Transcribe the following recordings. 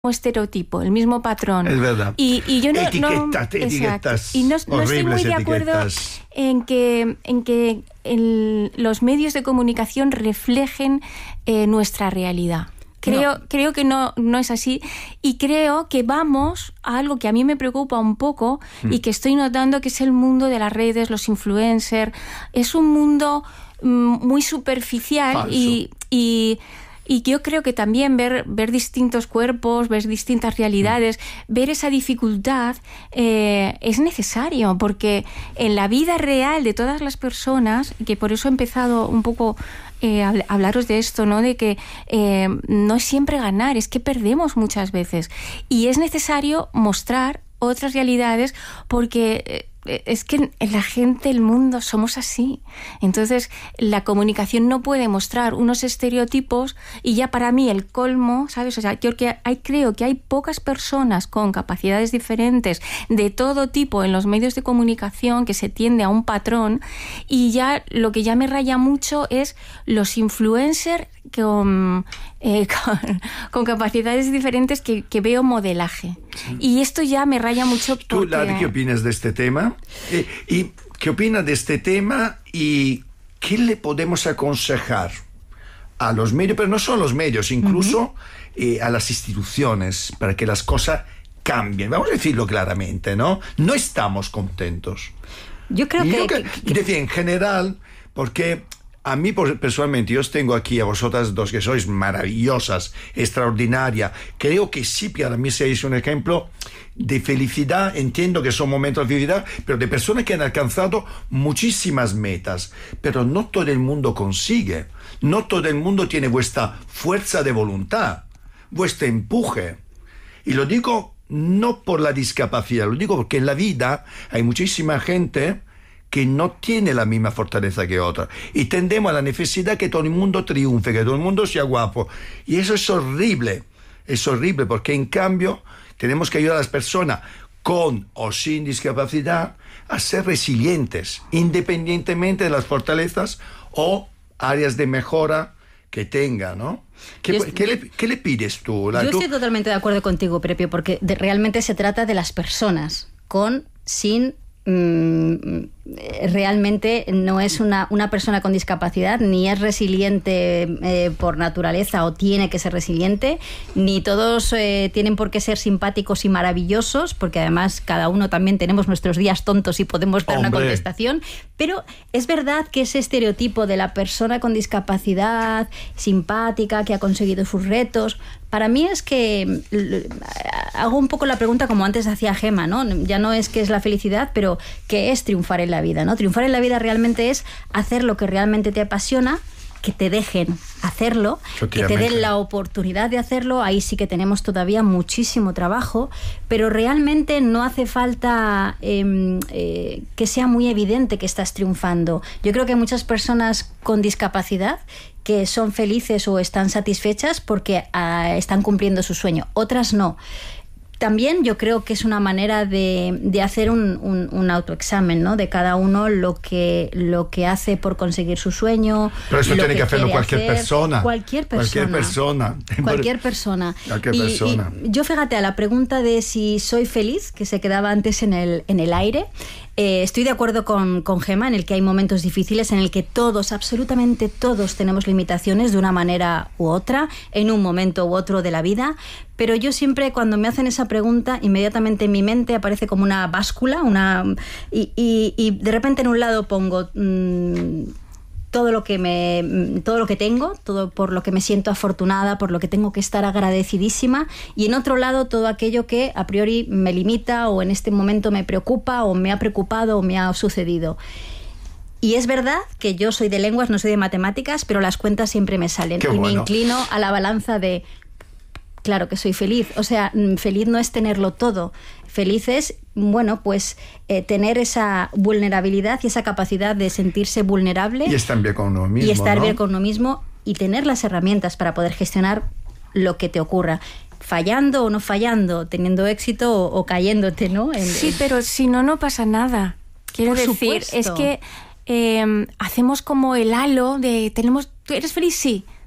estereotipo, el mismo patrón. Es verdad. Y yo etiquetas y no estoy muy de acuerdo en que los medios de comunicación reflejen nuestra realidad. Creo que no es así, y creo que vamos a algo que a mí me preocupa un poco y que estoy notando, que es el mundo de las redes, los influencers. Es un mundo muy superficial y yo creo que también ver distintos cuerpos, ver distintas realidades, ver esa dificultad es necesario, porque en la vida real de todas las personas, que por eso he empezado un poco hablaros de esto, ¿no? De que no es siempre ganar, es que perdemos muchas veces. Y es necesario mostrar otras realidades, porque es que la gente, el mundo, somos así. Entonces, la comunicación no puede mostrar unos estereotipos, y ya para mí el colmo, ¿sabes? O sea, creo que hay pocas personas con capacidades diferentes de todo tipo en los medios de comunicación, que se tiende a un patrón, y ya lo que ya me raya mucho es los influencers con capacidades diferentes que veo modelaje. Sí. Y esto ya me raya mucho. ¿Tú, Lari, qué opinas de este tema? ¿Y qué opinas de este tema? ¿Y qué le podemos aconsejar a los medios, pero no solo a los medios, incluso a las instituciones, para que las cosas cambien? Vamos a decirlo claramente, ¿no? No estamos contentos. Yo creo que decía, en general, porque a mí personalmente, yo os tengo aquí a vosotras dos, que sois maravillosas, extraordinarias. Creo que sí, para mí seáis un ejemplo de felicidad. Entiendo que son momentos de felicidad, pero de personas que han alcanzado muchísimas metas. Pero no todo el mundo consigue. No todo el mundo tiene vuestra fuerza de voluntad, vuestro empuje. Y lo digo no por la discapacidad, lo digo porque en la vida hay muchísima gente que no tiene la misma fortaleza que otra, y tendemos a la necesidad que todo el mundo triunfe, que todo el mundo sea guapo, y eso es horrible, porque en cambio tenemos que ayudar a las personas con o sin discapacidad a ser resilientes, independientemente de las fortalezas o áreas de mejora que tenga, ¿no? ¿Qué le pides tú? Yo estoy totalmente de acuerdo contigo, Prepio, porque realmente se trata de las personas, con, sin. Realmente no es una persona con discapacidad, ni es resiliente por naturaleza o tiene que ser resiliente, ni todos tienen por qué ser simpáticos y maravillosos, porque además cada uno también tenemos nuestros días tontos y podemos dar una contestación. Pero es verdad que ese estereotipo de la persona con discapacidad, simpática, que ha conseguido sus retos, para mí es que hago un poco la pregunta como antes hacía Gemma, ¿no? Ya no es qué es la felicidad, pero qué es triunfar en la vida, ¿no? Triunfar en la vida realmente es hacer lo que realmente te apasiona, que te dejen hacerlo, que te den la oportunidad de hacerlo. Ahí sí que tenemos todavía muchísimo trabajo, pero realmente no hace falta que sea muy evidente que estás triunfando. Yo creo que hay muchas personas con discapacidad que son felices o están satisfechas porque están cumpliendo su sueño, otras no. También yo creo que es una manera de hacer un autoexamen, ¿no? De cada uno lo que hace por conseguir su sueño. Pero eso tiene que hacerlo cualquier persona. Cualquier persona. Y yo, fíjate, a la pregunta de si soy feliz, que se quedaba antes en el aire, estoy de acuerdo con Gemma en el que hay momentos difíciles en el que todos, absolutamente todos, tenemos limitaciones de una manera u otra, en un momento u otro de la vida. Pero yo siempre, cuando me hacen esa pregunta, inmediatamente en mi mente aparece como una báscula, y de repente en un lado pongo todo lo que tengo, todo por lo que me siento afortunada, por lo que tengo que estar agradecidísima, y en otro lado todo aquello que a priori me limita o en este momento me preocupa o me ha preocupado o me ha sucedido. Y es verdad que yo soy de lenguas, no soy de matemáticas, pero las cuentas siempre me salen. Qué bueno. Me inclino a la balanza de claro que soy feliz. O sea, feliz no es tenerlo todo. Feliz es, bueno, pues tener esa vulnerabilidad y esa capacidad de sentirse vulnerable. Y estar bien con uno mismo. Y estar bien con uno mismo y tener las herramientas para poder gestionar lo que te ocurra. Fallando o no fallando, teniendo éxito o cayéndote, ¿no? Sí, pero si no pasa nada. Quiero decir, es que hacemos como el halo de ¿tú eres feliz? Sí.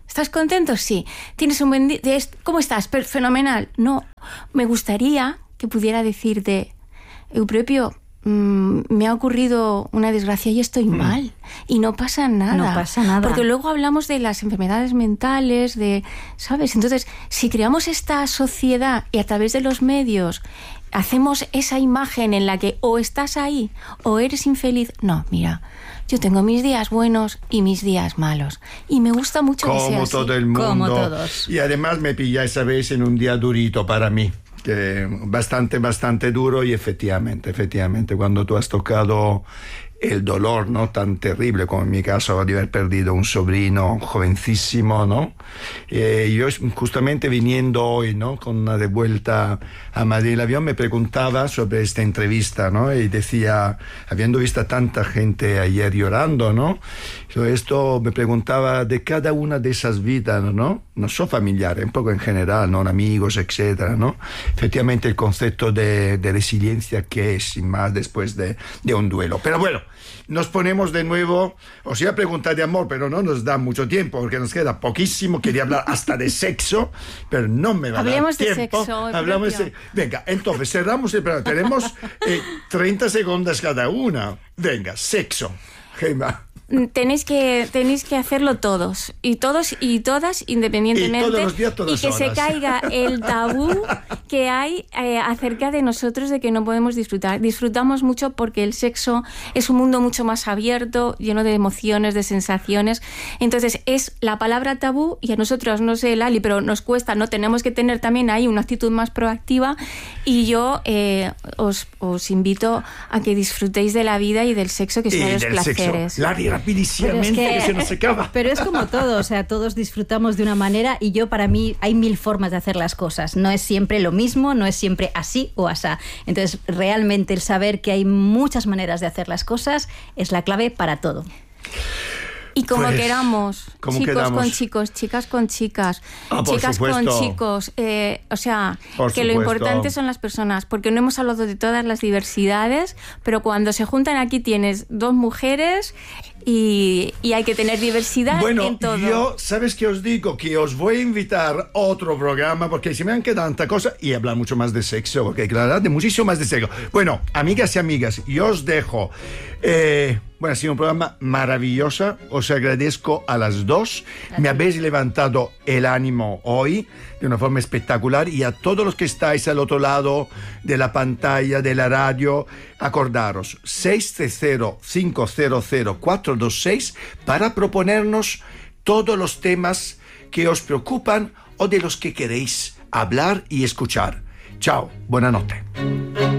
¿Estás contento? Sí. ¿Tienes un buen día? ¿Cómo estás? Fenomenal. No, me gustaría que pudiera decirte, Eupropio, me ha ocurrido una desgracia y estoy mal. Y no pasa nada. No pasa nada. Porque luego hablamos de las enfermedades mentales, ¿sabes? Entonces, si creamos esta sociedad y a través de los medios hacemos esa imagen en la que o estás ahí o eres infeliz. No, mira, yo tengo mis días buenos y mis días malos. Y me gusta mucho que sea así. Como todo el mundo. Como todos. Y además me pilláis a veces en un día durito para mí. Que bastante duro y efectivamente, cuando tú has tocado el dolor, ¿no? Tan terrible como en mi caso de haber perdido un sobrino jovencísimo, ¿no? Yo justamente viniendo hoy, ¿no? Con una de vuelta a Madrid el avión, me preguntaba sobre esta entrevista, ¿no? Y decía, habiendo visto a tanta gente ayer llorando, ¿no? Esto me preguntaba de cada una de esas vidas, ¿no? No son familiares, un poco en general, ¿no? Amigos, etcétera, ¿no? Efectivamente el concepto de resiliencia que es, sin más, después de un duelo. Pero bueno, nos ponemos de nuevo, os iba a preguntar de amor, pero no nos da mucho tiempo, porque nos queda poquísimo, quería hablar hasta de sexo, pero no me va a dar tiempo. Hablemos de sexo. Venga, entonces cerramos el programa, tenemos 30 segundos cada una. Venga, sexo. Gemma. Tenéis que hacerlo todos y todas independientemente, y todos los días, todas y que horas. se caiga el tabú que hay acerca de nosotros, de que no podemos disfrutamos mucho porque el sexo es un mundo mucho más abierto, lleno de emociones, de sensaciones. Entonces es la palabra tabú, y a nosotros, no sé, Lali, pero nos cuesta, no tenemos que tener también ahí una actitud más proactiva, y yo os invito a que disfrutéis de la vida y del sexo, que son los placeres. Lali, rapidísimamente, que se nos acaba. Pero es como todo, o sea, todos disfrutamos de una manera, y para mí hay 1000 formas de hacer las cosas. No es siempre lo mismo, no es siempre así o asá. Entonces, realmente el saber que hay muchas maneras de hacer las cosas es la clave para todo. Y como pues, queramos, chicos quedamos? Con chicos, chicas con chicas, chicas supuesto. con chicos, o sea, Por que supuesto. lo importante son las personas, porque no hemos hablado de todas las diversidades, pero cuando se juntan aquí tienes 2 mujeres y hay que tener diversidad en todo. Bueno, yo, ¿sabes qué os digo? Que os voy a invitar a otro programa, porque se me han quedado tanta cosa, y hablar mucho más de sexo, porque claro, de muchísimo más de sexo. Bueno, amigas y amigas, yo os dejo. Bueno, ha sido un programa maravilloso. Os agradezco a las 2. Me habéis levantado el ánimo hoy de una forma espectacular, y a todos los que estáis al otro lado de la pantalla, de la radio, acordaros, 630-500-426 para proponernos todos los temas que os preocupan o de los que queréis hablar y escuchar. Chao, buena noche.